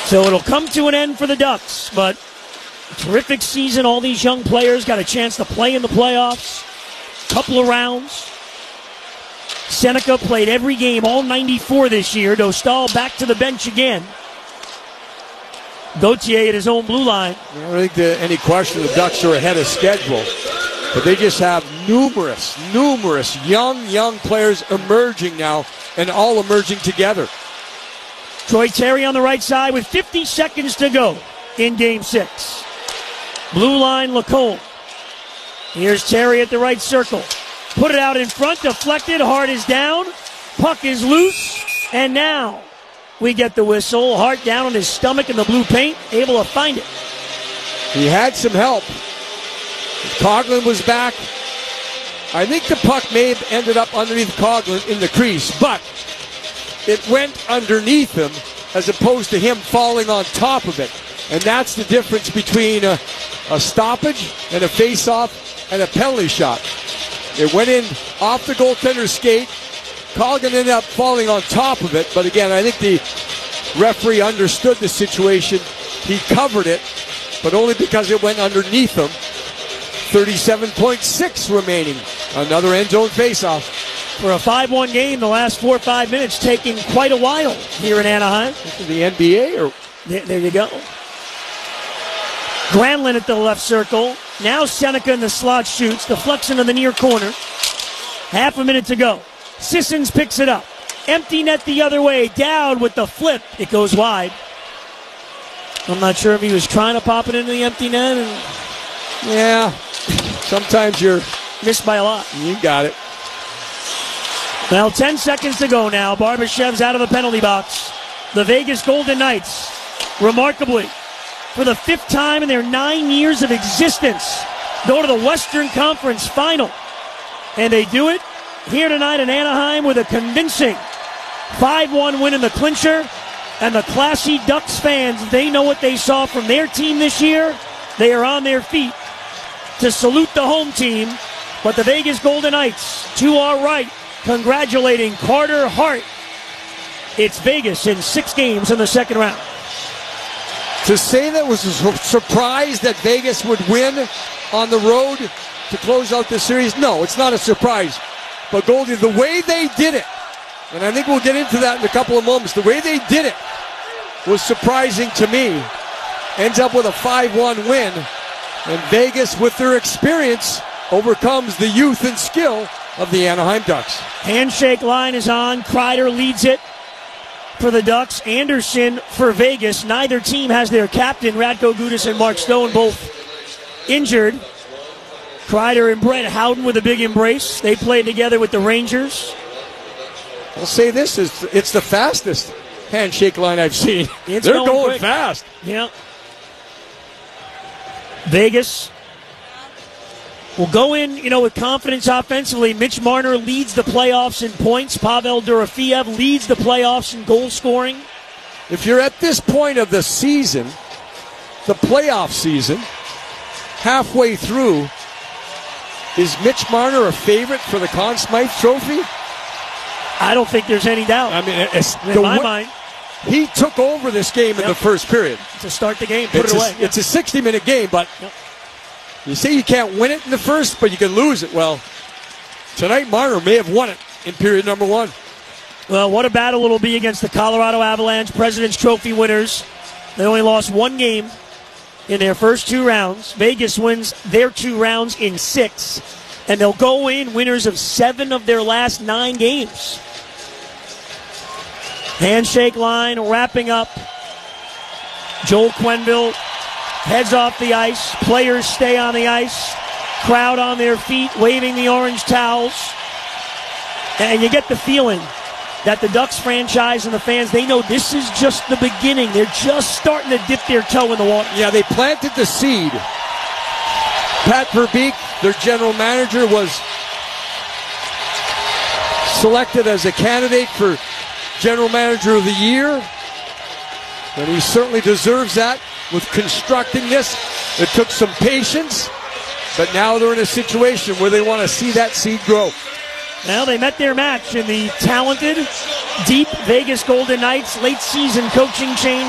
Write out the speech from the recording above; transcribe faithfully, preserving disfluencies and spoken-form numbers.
So it'll come to an end for the Ducks, but terrific season. All these young players got a chance to play in the playoffs. Couple of rounds. Seneca played every game, all ninety-four this year. Dostal back to the bench again. Gauthier at his own blue line. I don't think there's any question the Ducks are ahead of schedule. But they just have numerous, numerous young, young players emerging now and all emerging together. Troy Terry on the right side with fifty seconds to go in game six. Blue line, Lacombe. Here's Terry at the right circle. Put it out in front, deflected, Hart is down. Puck is loose, and now we get the whistle. Hart down on his stomach in the blue paint, able to find it. He had some help. Coughlin was back. I think the puck may have ended up underneath Coughlin in the crease, but it went underneath him as opposed to him falling on top of it. And that's the difference between a, a stoppage and a face-off and a penalty shot. It went in off the goaltender's skate. Coughlin ended up falling on top of it, but again, I think the referee understood the situation. He covered it, but only because it went underneath him. thirty-seven point six remaining. Another end zone faceoff. For a five one game, the last four or five minutes taking quite a while here in Anaheim. This is the N B A? Or There, there you go. Granlund at the left circle. Now Seneca in the slot shoots. Deflection to the near corner. Half a minute to go. Sissons picks it up. Empty net the other way. Dowd with the flip. It goes wide. I'm not sure if he was trying to pop it into the empty net. And yeah. Sometimes you're missed by a lot. You got it. Well, ten seconds to go now. Barbashev's out of the penalty box. The Vegas Golden Knights, remarkably, for the fifth time in their nine years of existence, go to the Western Conference Final. And they do it here tonight in Anaheim with a convincing five one win in the clincher. And the classy Ducks fans, they know what they saw from their team this year. They are on their feet to salute the home team. But the Vegas Golden Knights, to our right, congratulating Carter Hart. It's Vegas in six games in the second round. To say that was a su- surprise that Vegas would win on the road to close out the series, no, it's not a surprise. But Goldie, the way they did it, and I think we'll get into that in a couple of moments, the way they did it was surprising to me. Ends up with a five one win, and Vegas, with their experience, overcomes the youth and skill of the Anaheim Ducks. Handshake line is on. Kreider leads it for the Ducks. Anderson for Vegas. Neither team has their captain, Radko Gudas and Mark Stone, both injured. Kreider and Brett Howden with a big embrace. They played together with the Rangers. I'll say this, is it's the fastest handshake line I've seen. It's They're going, going quick. fast. Yeah. Vegas will go in, you know, with confidence offensively. Mitch Marner leads the playoffs in points. Pavel Dorofeev leads the playoffs in goal scoring. If you're at this point of the season, the playoff season, halfway through, is Mitch Marner a favorite for the Conn Smythe Trophy? I don't think there's any doubt. I mean, it's, in the, my mind, he took over this game yep. in the first period. To start the game, put it's it a, away. It's a sixty-minute game, but yep. you say you can't win it in the first, but you can lose it. Well, tonight Marner may have won it in period number one. Well, what a battle it'll be against the Colorado Avalanche, President's Trophy winners. They only lost one game in their first two rounds. Vegas wins their two rounds in six, and they'll go in winners of seven of their last nine games. Handshake line wrapping up. Joel Quenneville heads off the ice. Players stay on the ice. Crowd on their feet, waving the orange towels. And you get the feeling that the Ducks franchise and the fans, they know this is just the beginning. They're just starting to dip their toe in the water. Yeah, they planted the seed. Pat Verbeek, their general manager, was selected as a candidate for General Manager of the Year, and he certainly deserves that with constructing this. It took some patience, but now they're in a situation where they want to see that seed grow. Well, they met their match in the talented, deep Vegas Golden Knights late season coaching change.